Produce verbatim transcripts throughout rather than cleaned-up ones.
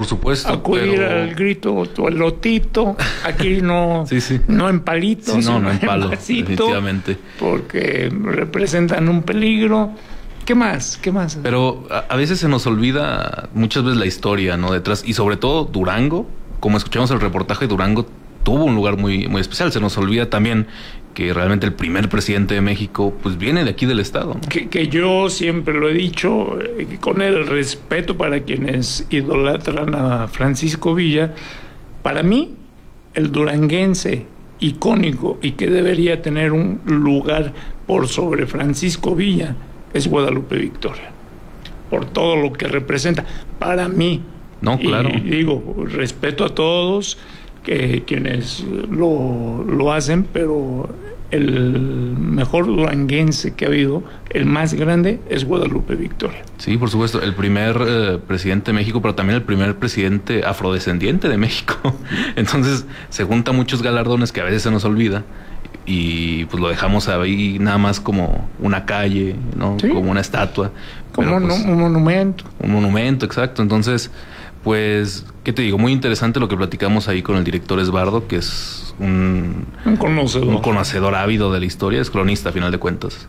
supuesto. Acudir pero... al grito, tu elotito, aquí no, sí, sí. no en palitos, sí, no, no en palo, en vasito, definitivamente. Porque representan un peligro. ¿Qué más? ¿Qué más? Pero a, a veces se nos olvida muchas veces la historia, ¿no? Detrás, y sobre todo Durango, como escuchamos el reportaje, Durango tuvo un lugar muy, muy especial. Se nos olvida también que realmente el primer presidente de México, pues viene de aquí del estado, ¿no? Que, que yo siempre lo he dicho, eh, con el respeto para quienes idolatran a Francisco Villa, para mí, el duranguense icónico y que debería tener un lugar por sobre Francisco Villa, es Guadalupe Victoria, por todo lo que representa para mí. No, claro. Y digo, respeto a todos que quienes lo, lo hacen, pero el mejor duranguense que ha habido, el más grande, es Guadalupe Victoria. Sí, por supuesto, el primer eh, presidente de México, pero también el primer presidente afrodescendiente de México. Entonces se juntan muchos galardones que a veces se nos olvida. Y pues lo dejamos ahí nada más como una calle, ¿no? ¿Sí? Como una estatua. Como pues, un monumento. Un monumento, exacto. Entonces, pues, ¿qué te digo? Muy interesante lo que platicamos ahí con el director Esbardo, que es un... Un conocedor. Un conocedor ávido de la historia, es cronista a final de cuentas.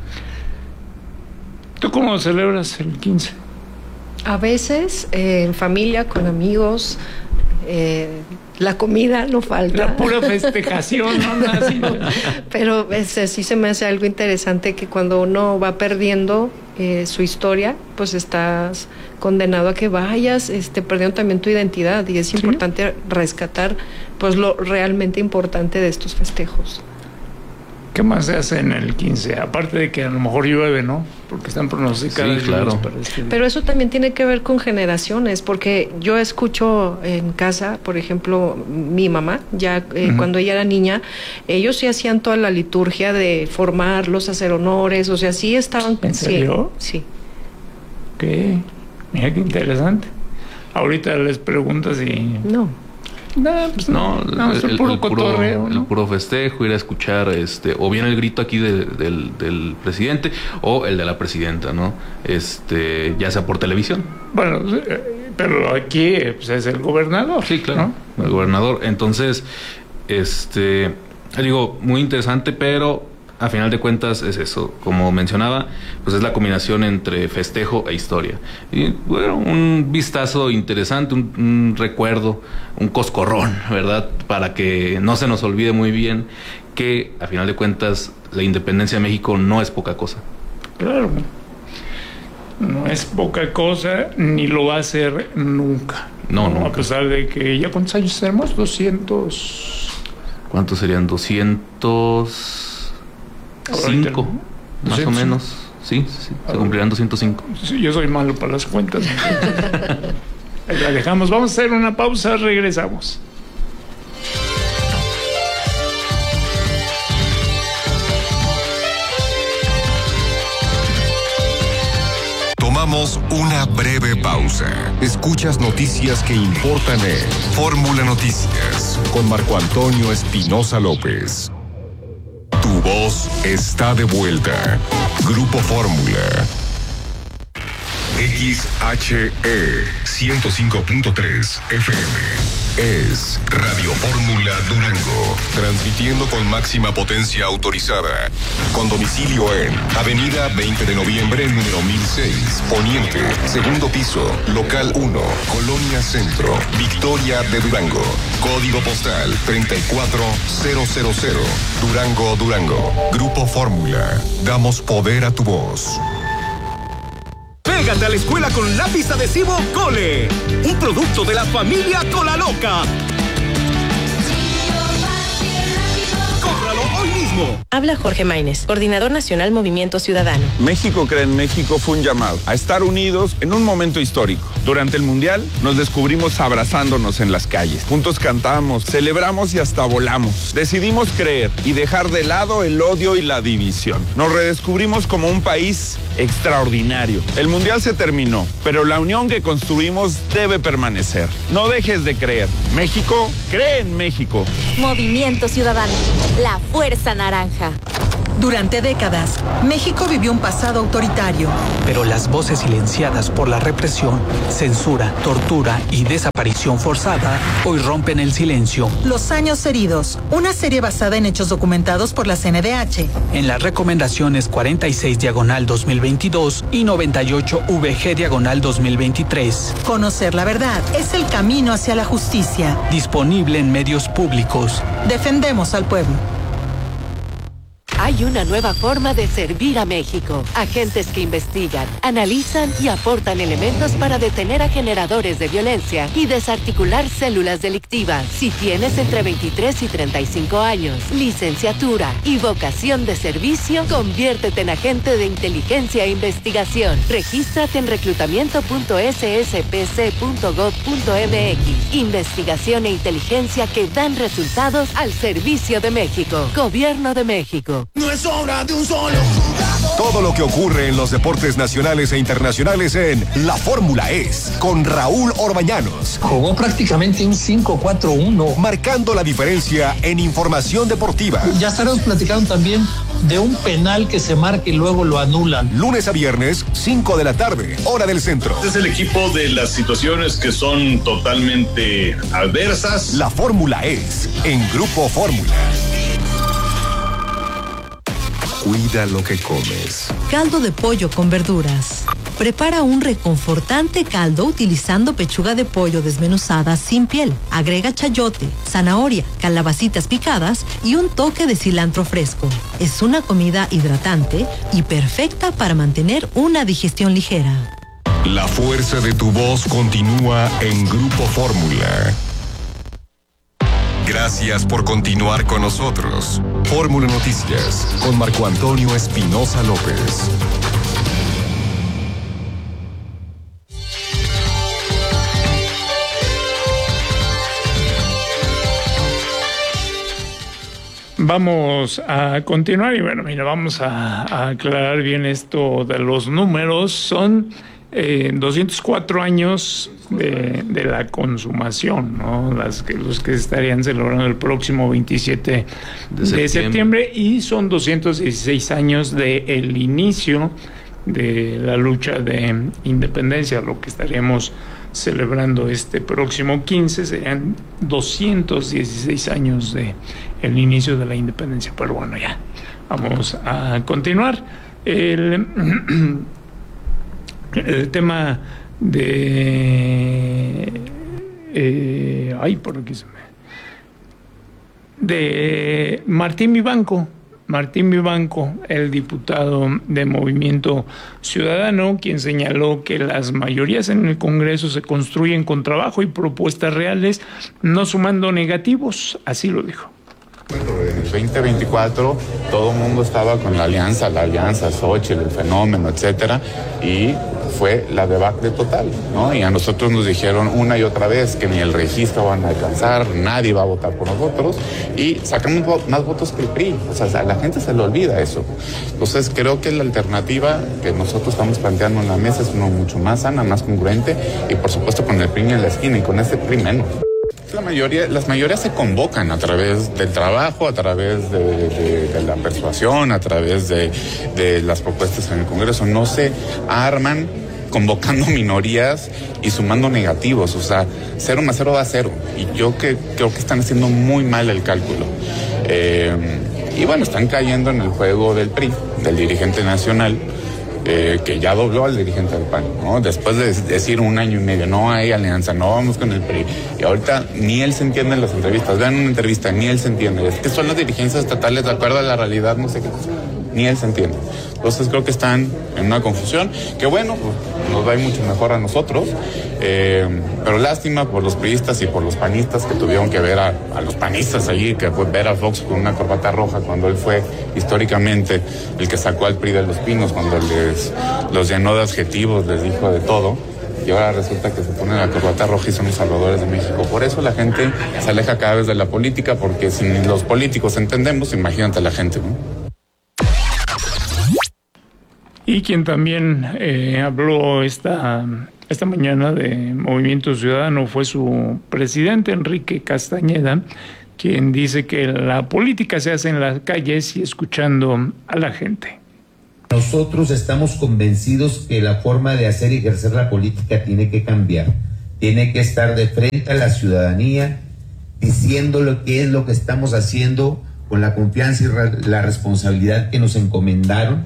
¿Tú cómo celebras el quince? A veces, eh, en familia, con amigos... Eh, la comida no falta. La pura festejación, ¿no? Nada así, ¿no? Pero ese, sí se me hace algo interesante que cuando uno va perdiendo eh, su historia, pues estás condenado a que vayas este, perdiendo también tu identidad, y es ¿sí? importante rescatar pues lo realmente importante de estos festejos. ¿Qué más se hace en el quince? Aparte de que a lo mejor llueve, ¿no? Porque están pronosticadas. Sí, claro. Para este día. Pero eso también tiene que ver con generaciones, porque yo escucho en casa, por ejemplo, mi mamá, ya eh, uh-huh. cuando ella era niña, ellos sí hacían toda la liturgia de formarlos, hacer honores, o sea, sí estaban... ¿En serio? Sí. ¿Qué? Mira qué interesante. Ahorita les preguntas si... No. No, pues no, no el, es el, el, puro el, cotorreo, puro, ¿no? el puro festejo, ir a escuchar este, o bien el grito aquí de, de, del, del presidente o el de la presidenta, ¿no? Este, ya sea por televisión. Bueno, pero aquí pues, es el gobernador. Sí, claro, ¿no? El gobernador. Entonces, este, digo, muy interesante, pero a final de cuentas es eso, como mencionaba, pues es la combinación entre festejo e historia. Y bueno, un vistazo interesante, un, un recuerdo, un coscorrón, ¿verdad? Para que no se nos olvide muy bien que a final de cuentas la independencia de México no es poca cosa. Claro, no es poca cosa, ni lo va a ser nunca. No, no. Nunca. A pesar de que ya cuántos años tenemos, doscientos... ¿Cuántos serían? doscientos... Cinco, más o menos. Sí, sí, se cumplirán doscientos cinco. Sí, yo soy malo para las cuentas. La dejamos. Vamos a hacer una pausa, regresamos. Tomamos una breve pausa. Escuchas noticias que importan en Fórmula Noticias con Marco Antonio Espinosa López. Tu voz está de vuelta. Grupo Fórmula. X H E ciento cinco punto tres F M. Es Radio Fórmula Durango. Transmitiendo con máxima potencia autorizada. Con domicilio en Avenida veinte de noviembre, número mil seis, Poniente, segundo piso, local uno, Colonia Centro, Victoria de Durango. Código postal treinta y cuatro mil, Durango, Durango. Grupo Fórmula. Damos poder a tu voz. Pégate a la escuela con lápiz adhesivo Cole, un producto de la familia Cola Loca. ¡Cómpralo hoy mismo! Habla Jorge Maínez, coordinador nacional Movimiento Ciudadano. México Cree en México fue un llamado a estar unidos en un momento histórico. Durante el Mundial nos descubrimos abrazándonos en las calles. Juntos cantamos, celebramos y hasta volamos. Decidimos creer y dejar de lado el odio y la división. Nos redescubrimos como un país extraordinario. El Mundial se terminó, pero la unión que construimos debe permanecer. No dejes de creer. México cree en México. Movimiento Ciudadano, la fuerza naranja. Durante décadas, México vivió un pasado autoritario. Pero las voces silenciadas por la represión, censura, tortura y desaparición forzada hoy rompen el silencio. Los años heridos, una serie basada en hechos documentados por la C N D H. En las recomendaciones cuarenta y seis diagonal dos mil veintidós y noventa y ocho V G diagonal dos mil veintitrés. Conocer la verdad es el camino hacia la justicia. Disponible en medios públicos. Defendemos al pueblo. Hay una nueva forma de servir a México. Agentes que investigan, analizan y aportan elementos para detener a generadores de violencia y desarticular células delictivas. Si tienes entre veintitrés y treinta y cinco años, licenciatura y vocación de servicio, conviértete en agente de inteligencia e investigación. Regístrate en reclutamiento punto s s p c punto gov punto m x. Investigación e inteligencia que dan resultados al servicio de México. Gobierno de México. No es obra de un solo jugador. Todo lo que ocurre en los deportes nacionales e internacionales en La Fórmula Es, con Raúl Orbañanos. Jugó prácticamente un cinco cuatro uno. Marcando la diferencia en información deportiva. Ya estaremos platicando también de un penal que se marca y luego lo anulan. Lunes a viernes, cinco de la tarde, hora del centro. Este es el equipo de las situaciones que son totalmente adversas. La Fórmula Es, en Grupo Fórmula. Cuida lo que comes. Caldo de pollo con verduras. Prepara un reconfortante caldo utilizando pechuga de pollo desmenuzada sin piel. Agrega chayote, zanahoria, calabacitas picadas y un toque de cilantro fresco. Es una comida hidratante y perfecta para mantener una digestión ligera. La fuerza de tu voz continúa en Grupo Fórmula. Gracias por continuar con nosotros. Fórmula Noticias con Marco Antonio Espinosa López. Vamos a continuar y bueno, mira, vamos a, a aclarar bien esto de los números. Son eh, doscientos cuatro años de, de la consumación, ¿no? Las que, los que estarían celebrando el próximo veintisiete de septiembre, de septiembre y son doscientos dieciséis años del inicio de la lucha de independencia, lo que estaríamos celebrando este próximo quince serían doscientos dieciséis años de el inicio de la independencia. Pero bueno, ya vamos a continuar. El, el tema de eh, ay, por aquí se me de Martín Vivanco. Martín Vivanco, el diputado de Movimiento Ciudadano, quien señaló que las mayorías en el Congreso se construyen con trabajo y propuestas reales, no sumando negativos, así lo dijo. En el veinte veinticuatro todo el mundo estaba con la alianza, la alianza, Xochitl, el fenómeno, etcétera, y fue la debacle total, ¿no? Y a nosotros nos dijeron una y otra vez que ni el registro van a alcanzar, nadie va a votar por nosotros, y sacamos más votos que el P R I, o sea, a la gente se le olvida eso. Entonces creo que la alternativa que nosotros estamos planteando en la mesa es una mucho más sana, más congruente, y por supuesto con el P R I en la esquina y con ese P R I menos. La mayoría, las mayorías se convocan a través del trabajo, a través de, de, de la persuasión, a través de, de las propuestas en el Congreso. No se arman convocando minorías y sumando negativos, o sea, cero más cero da cero. Y yo que, creo que están haciendo muy mal el cálculo. Eh, y bueno, están cayendo en el juego del P R I, del dirigente nacional, Eh, que ya dobló al dirigente del P A N, ¿no? Después de decir un año y medio, no hay alianza, no vamos con el P R I. Y ahorita ni él se entiende en las entrevistas. Vean una entrevista, ni él se entiende. Es que son las dirigencias estatales de acuerdo a la realidad, no sé qué cosa. Ni él se entiende. Entonces creo que están en una confusión, que bueno, pues, nos va a ir mucho mejor a nosotros. Eh, pero lástima por los priistas y por los panistas que tuvieron que ver a, a los panistas allí, que fue ver a Fox con una corbata roja cuando él fue históricamente el que sacó al P R I de los pinos, cuando les los llenó de adjetivos, les dijo de todo. Y ahora resulta que se ponen la corbata roja y son los salvadores de México. Por eso la gente se aleja cada vez de la política, porque si los políticos entendemos, imagínate a la gente, ¿no? Y quien también eh, habló esta, esta mañana de Movimiento Ciudadano fue su presidente, Enrique Castañeda. quien dice que la política se hace en las calles y escuchando a la gente. Nosotros estamos convencidos que la forma de hacer y ejercer la política tiene que cambiar. Tiene que estar de frente a la ciudadanía, diciendo lo que es lo que estamos haciendo con la confianza y la responsabilidad que nos encomendaron.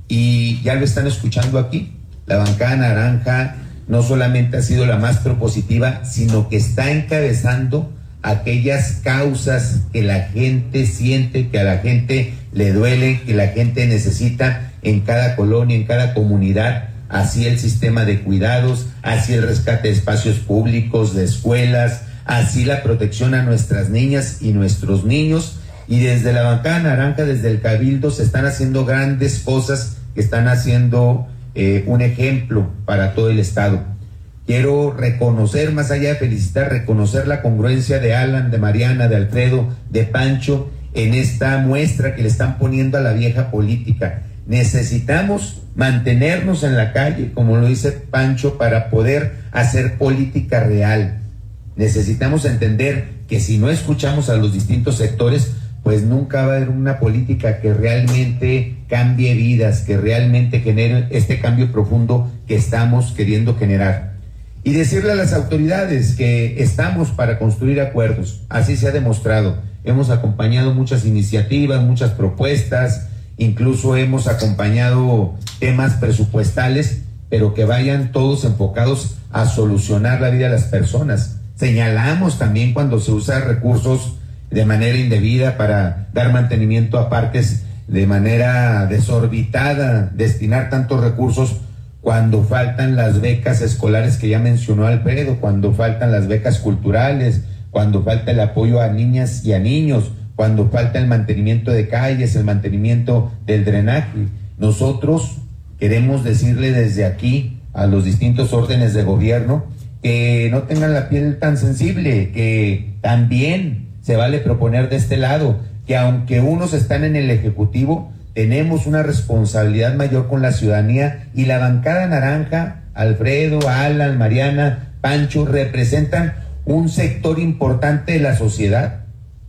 Y ya lo están escuchando aquí. La bancada naranja no solamente ha sido la más propositiva, sino que está encabezando aquellas causas que la gente siente, que a la gente le duele, que la gente necesita en cada colonia, en cada comunidad, así el sistema de cuidados, así el rescate de espacios públicos, de escuelas, así la protección a nuestras niñas y nuestros niños. Y desde la bancada naranja, desde el Cabildo, se están haciendo grandes cosas que están haciendo eh, un ejemplo para todo el Estado. Quiero reconocer, más allá de felicitar, reconocer la congruencia de Alan, de Mariana, de Alfredo, de Pancho, en esta muestra que le están poniendo a la vieja política. Necesitamos mantenernos en la calle, como lo dice Pancho, para poder hacer política real. Necesitamos entender que si no escuchamos a los distintos sectores, pues nunca va a haber una política que realmente cambie vidas, que realmente genere este cambio profundo que estamos queriendo generar. Y decirle a las autoridades que estamos para construir acuerdos, así se ha demostrado. Hemos acompañado muchas iniciativas, muchas propuestas, incluso hemos acompañado temas presupuestales, pero que vayan todos enfocados a solucionar la vida de las personas. Señalamos también cuando se usa recursos de manera indebida para dar mantenimiento a parques de manera desorbitada, destinar tantos recursos cuando faltan las becas escolares que ya mencionó Alfredo, cuando faltan las becas culturales, cuando falta el apoyo a niñas y a niños, cuando falta el mantenimiento de calles, el mantenimiento del drenaje. Nosotros queremos decirle desde aquí a los distintos órdenes de gobierno que no tengan la piel tan sensible, que también se vale proponer de este lado, que aunque unos están en el Ejecutivo, tenemos una responsabilidad mayor con la ciudadanía, y la bancada naranja, Alfredo, Alan, Mariana, Pancho, representan un sector importante de la sociedad,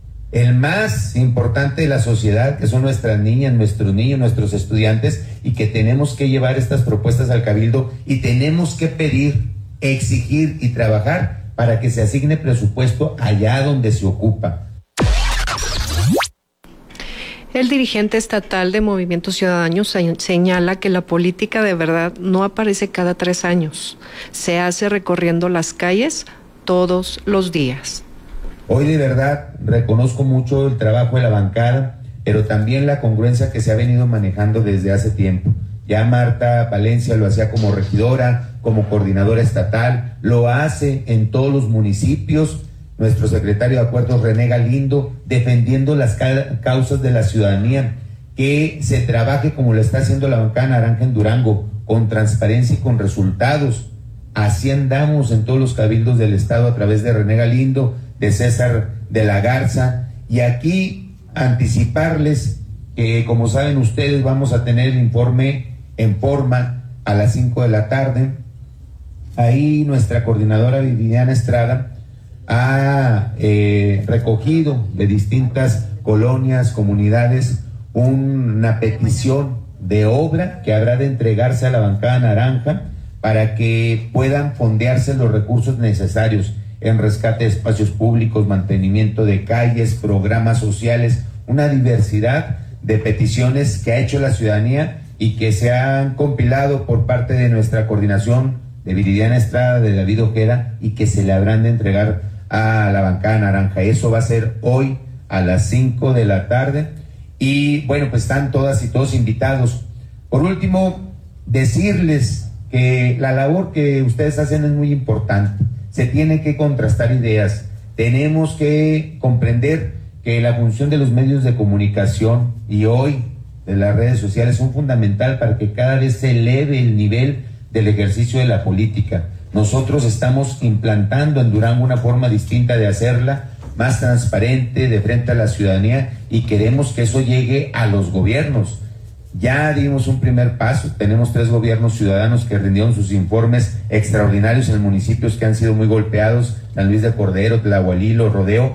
el más importante de la sociedad, que son nuestras niñas, nuestros niños, nuestros estudiantes, y que tenemos que llevar estas propuestas al Cabildo y tenemos que pedir, exigir y trabajar para que se asigne presupuesto allá donde se ocupa. El dirigente estatal de Movimiento Ciudadano señala que la política de verdad no aparece cada tres años, se hace recorriendo las calles todos los días. Hoy de verdad reconozco mucho el trabajo de la bancada, pero también la congruencia que se ha venido manejando desde hace tiempo. Ya Marta Palencia lo hacía como regidora, como coordinadora estatal, lo hace en todos los municipios. Nuestro secretario de Acuerdos, René Galindo, defendiendo las ca- causas de la ciudadanía, que se trabaje como lo está haciendo la bancada naranja en Durango, con transparencia y con resultados. Así andamos en todos los cabildos del estado a través de René Galindo, de César de la Garza, y aquí anticiparles que, como saben ustedes, vamos a tener el informe en forma a las cinco de la tarde. Ahí nuestra coordinadora Viviana Estrada ha eh, recogido de distintas colonias, comunidades, una petición de obra que habrá de entregarse a la bancada naranja para que puedan fondearse los recursos necesarios en rescate de espacios públicos, mantenimiento de calles, programas sociales, una diversidad de peticiones que ha hecho la ciudadanía y que se han compilado por parte de nuestra coordinación de Viridiana Estrada, de David Ojeda, y que se le habrán de entregar a la bancada naranja. Eso va a ser hoy a las cinco de la tarde. Y bueno, pues están todas y todos invitados. Por último, decirles que la labor que ustedes hacen es muy importante. Se tiene que contrastar ideas. Tenemos que comprender que la función de los medios de comunicación y hoy de las redes sociales son fundamental para que cada vez se eleve el nivel del ejercicio de la política. Nosotros estamos implantando en Durango una forma distinta de hacerla, más transparente, de frente a la ciudadanía, y queremos que eso llegue a los gobiernos. Ya dimos un primer paso, tenemos tres gobiernos ciudadanos que rindieron sus informes extraordinarios en municipios que han sido muy golpeados, San Luis de Cordero, Tlahualilo, Rodeo,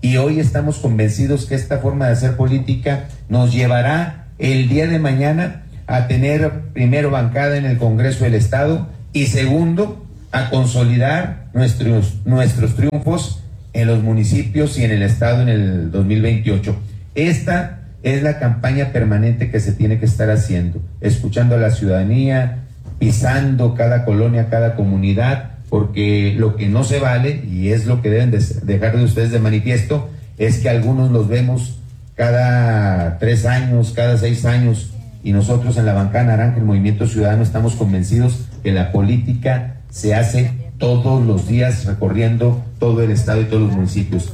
y hoy estamos convencidos que esta forma de hacer política nos llevará el día de mañana a tener primero bancada en el Congreso del Estado y segundo a consolidar nuestros, nuestros triunfos en los municipios y en el Estado en el dos mil veintiocho. Esta es la campaña permanente que se tiene que estar haciendo, escuchando a la ciudadanía, pisando cada colonia, cada comunidad, porque lo que no se vale, y es lo que deben de dejar de ustedes de manifiesto, es que algunos los vemos cada tres años, cada seis años, y nosotros en la bancada naranja, el Movimiento Ciudadano, estamos convencidos que la política se hace todos los días recorriendo todo el estado y todos los municipios.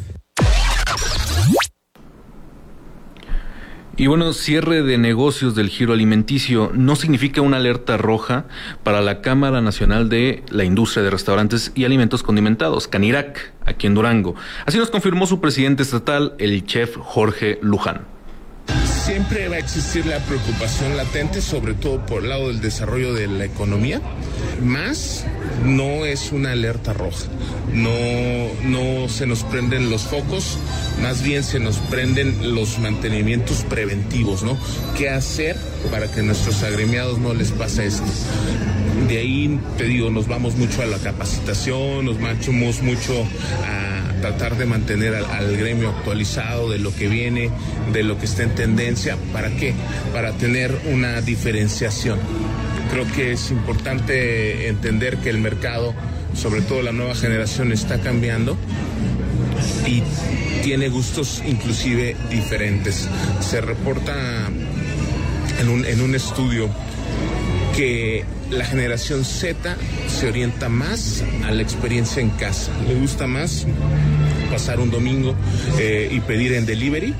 Y bueno, cierre de negocios del giro alimenticio no significa una alerta roja para la Cámara Nacional de la Industria de Restaurantes y Alimentos Condimentados, Canirac, aquí en Durango. Así nos confirmó su presidente estatal, el chef Jorge Luján. Siempre va a existir la preocupación latente, sobre todo por el lado del desarrollo de la economía, más no es una alerta roja, no, no se nos prenden los focos, más bien se nos prenden los mantenimientos preventivos, ¿no? ¿Qué hacer para que a nuestros agremiados no les pase esto? De ahí, te digo, nos vamos mucho a la capacitación, nos vamos mucho a tratar de mantener al, al gremio actualizado de lo que viene, de lo que está en tendencia. ¿Para qué? Para tener una diferenciación. Creo que es importante entender que el mercado, sobre todo la nueva generación, está cambiando y tiene gustos inclusive diferentes. Se reporta en un, en un estudio que la generación Z se orienta más a la experiencia en casa. Le gusta más pasar un domingo eh, y pedir en delivery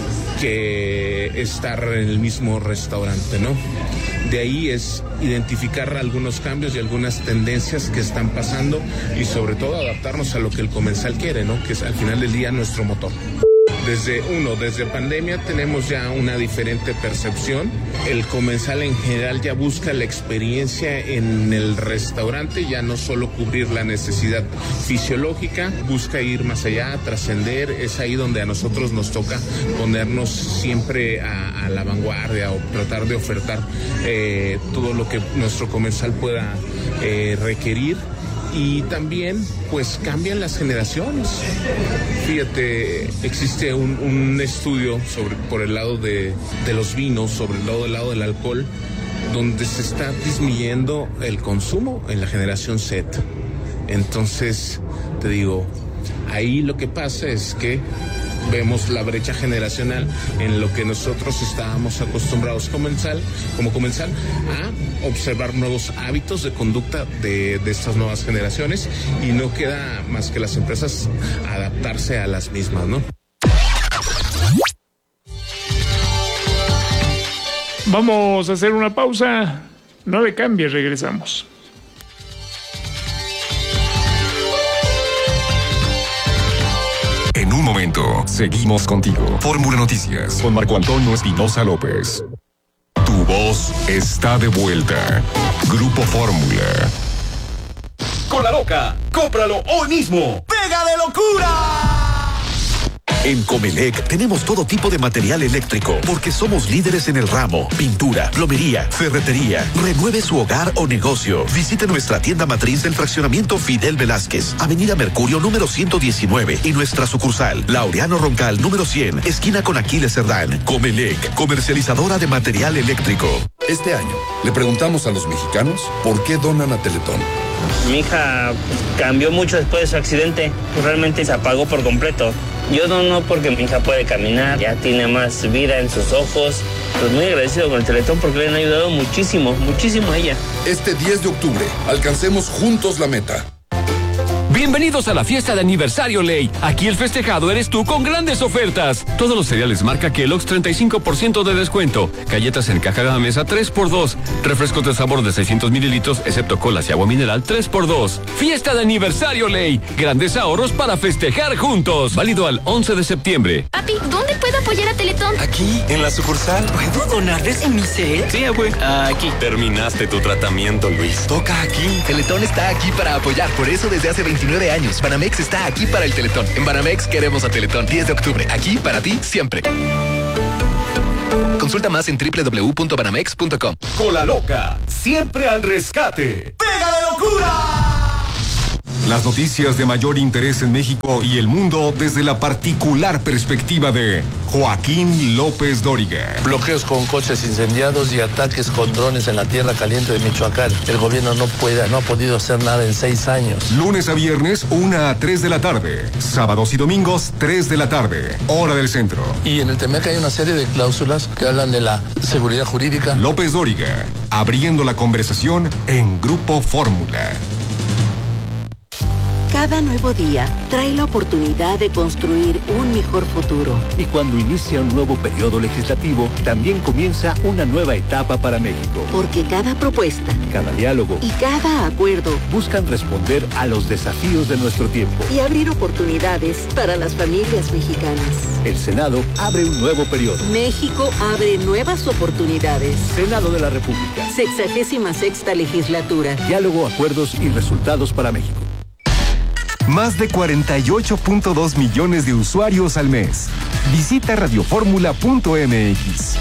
que estar en el mismo restaurante, ¿no? De ahí es identificar algunos cambios y algunas tendencias que están pasando y sobre todo adaptarnos a lo que el comensal quiere, ¿no? Que es al final del día nuestro motor. Desde uno, desde pandemia tenemos ya una diferente percepción. El comensal en general ya busca la experiencia en el restaurante, ya no solo cubrir la necesidad fisiológica, busca ir más allá, trascender. Es ahí donde a nosotros nos toca ponernos siempre a, a la vanguardia o tratar de ofertar eh, todo lo que nuestro comensal pueda eh, requerir. Y también, pues, cambian las generaciones. Fíjate, existe un, un estudio sobre, por el lado de, de los vinos, sobre el lado, del lado del alcohol, donde se está disminuyendo el consumo en la generación Z. Entonces, te digo, ahí lo que pasa es que vemos la brecha generacional en lo que nosotros estábamos acostumbrados comensal, como comensal a observar nuevos hábitos de conducta de, de estas nuevas generaciones y no queda más que las empresas adaptarse a las mismas, ¿no? Vamos a hacer una pausa, no le cambies, regresamos. En un momento, seguimos contigo. Fórmula Noticias con Marco Antonio Espinosa López. Tu voz está de vuelta. Grupo Fórmula. Con la loca, cómpralo hoy mismo. ¡Pega de locura! En Comelec tenemos todo tipo de material eléctrico porque somos líderes en el ramo, pintura, plomería, ferretería. Renueve su hogar o negocio. Visite nuestra tienda matriz del fraccionamiento Fidel Velázquez, Avenida Mercurio número ciento diecinueve y nuestra sucursal Laureano Roncal número cien, esquina con Aquiles Cerdán. Comelec, comercializadora de material eléctrico. Este año le preguntamos a los mexicanos por qué donan a Teletón. Mi hija cambió mucho después de su accidente, realmente se apagó por completo. Yo dono porque mi hija puede caminar, ya tiene más vida en sus ojos. Pues muy agradecido con el Teletón porque le han ayudado muchísimo, muchísimo a ella. Este diez de octubre, alcancemos juntos la meta. Bienvenidos a la fiesta de aniversario Ley. Aquí el festejado eres tú con grandes ofertas. Todos los cereales marca Kellogg's treinta y cinco por ciento de descuento. Galletas en caja de la mesa tres por dos. Refrescos de sabor de seiscientos mililitros, excepto colas y agua mineral tres por dos. Fiesta de aniversario Ley. Grandes ahorros para festejar juntos. Válido al once de septiembre. Papi, ¿dónde puedo apoyar a Teletón? Aquí, en la sucursal. ¿Puedo donar desde mi set? Sí, abue. Aquí. Terminaste tu tratamiento, Luis. Toca aquí. Teletón está aquí para apoyar. Por eso desde hace veinte veintinueve años. Banamex está aquí para el Teletón. En Banamex queremos a Teletón. diez de octubre. Aquí para ti siempre. Consulta más en doble u doble u doble u punto banamex punto com. Con la loca, siempre al rescate. ¡Pega de locura! Las noticias de mayor interés en México y el mundo desde la particular perspectiva de Joaquín López Dóriga. Bloqueos con coches incendiados y ataques con drones en la tierra caliente de Michoacán. El gobierno no puede, no ha podido hacer nada en seis años. Lunes a viernes, una a tres de la tarde. Sábados y domingos, tres de la tarde. Hora del centro. Y en el T M E C hay una serie de cláusulas que hablan de la seguridad jurídica. López Dóriga, abriendo la conversación en Grupo Fórmula. Cada nuevo día trae la oportunidad de construir un mejor futuro. Y cuando inicia un nuevo periodo legislativo, también comienza una nueva etapa para México. Porque cada propuesta, cada diálogo y cada acuerdo buscan responder a los desafíos de nuestro tiempo y abrir oportunidades para las familias mexicanas. El Senado abre un nuevo periodo. México abre nuevas oportunidades. Senado de la República. Sexagésima sexta legislatura. Diálogo, acuerdos y resultados para México. Más de cuarenta y ocho punto dos millones de usuarios al mes. Visita radioformula punto m x.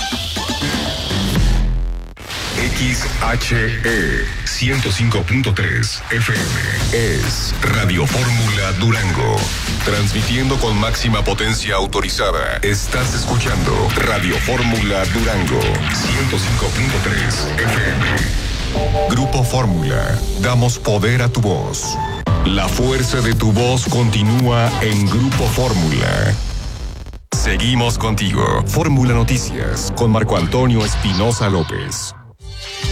X H E ciento cinco punto tres F M es Radio Fórmula Durango. Transmitiendo con máxima potencia autorizada. Estás escuchando Radio Fórmula Durango ciento cinco punto tres F M. Grupo Fórmula. Damos poder a tu voz. La fuerza de tu voz continúa en Grupo Fórmula. Seguimos contigo. Fórmula Noticias con Marco Antonio Espinosa López.